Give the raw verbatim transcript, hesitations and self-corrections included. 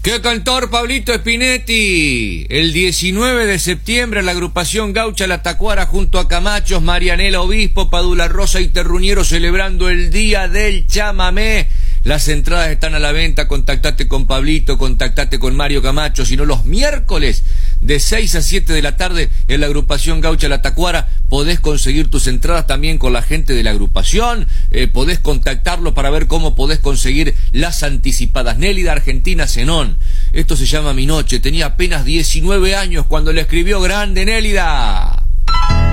¡Qué cantor, Pablito Spinetti! El diecinueve de septiembre la agrupación Gaucha La Tacuara junto a Camachos, Marianela Obispo, Padula Rosa y Terruñero celebrando el Día del Chamamé. Las entradas están a la venta, contactate con Pablito, contactate con Mario Camacho, sino los miércoles de seis a siete de la tarde en la agrupación Gaucha La Tacuara podés conseguir tus entradas también con la gente de la agrupación, eh, podés contactarlo para ver cómo podés conseguir las anticipadas. Nélida Argentina Zenón, esto se llama Mi Noche, tenía apenas diecinueve años cuando le escribió grande Nélida.